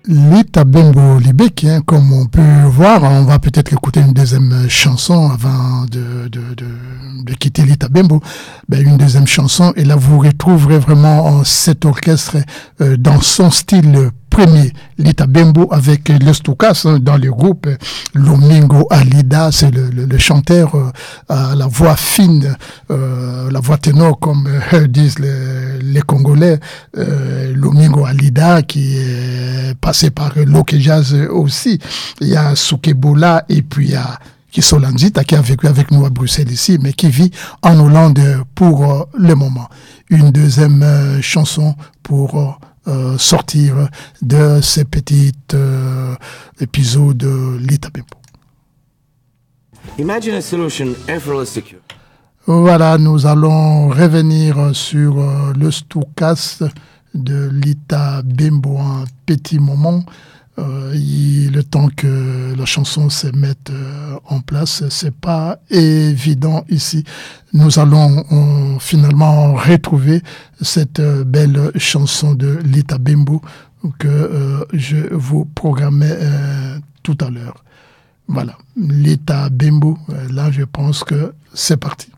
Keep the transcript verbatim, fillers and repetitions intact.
Lita Bembo Libeki, hein, comme on peut voir, on va peut-être écouter une deuxième chanson avant de, de, de, de quitter Lita Bembo. Ben, une deuxième chanson, et là vous retrouverez vraiment cet orchestre euh, dans son style premier. Lita Bembo avec le Stukas hein, dans le groupe. Lomingo Alida, c'est le, le, le chanteur euh, à la voix fine, euh, la voix ténor comme euh, disent les, les Congolais. Euh, Lomingo Alida qui est passé par Loke Jazz aussi. Il y a Soukebola et puis il y a Kisolanzita qui a vécu avec nous à Bruxelles ici, mais qui vit en Hollande pour euh, le moment. Une deuxième euh, chanson pour euh, Euh, sortir de ces petits euh, épisodes de Lita Bembo. Imagine a solution effortless secure. Voilà, nous allons revenir sur euh, le Stukas de Lita Bembo un petit moment. Euh, il, le temps que la chanson se mette euh, en place, c'est pas évident ici. Nous allons on, finalement retrouver cette euh, belle chanson de Lita Bembo que euh, je vous programmais euh, tout à l'heure. Voilà, Lita Bembo, euh, là je pense que c'est parti.